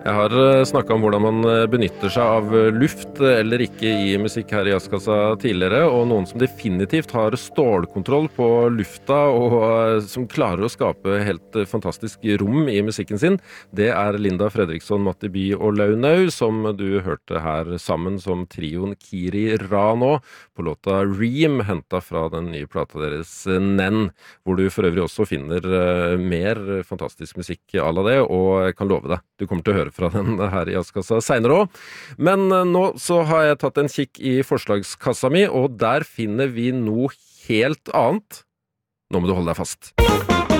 Jeg har snakket om hvordan man benytter seg av luft eller ikke i musikk her i Jazzkassa tidligere, og noen som definitivt har stålkontroll på lufta og som klarer å skape helt fantastisk rom i musikken sin, det er Linda Fredriksson, Matti By og Launau, som du hørte her sammen som trioen Kiri Ra nå, på låta Ream, hentet fra den nye plata deres Nen, hvor du for øvrig også finner mer fantastisk musikk à la det, og jeg kan love deg, du kommer til å høre fra den her i Jazzkassa senere også. Men nå så har jeg tatt en kikk i forslagskassa mi, og der finner vi noe helt annet. Nå må du holde deg fast.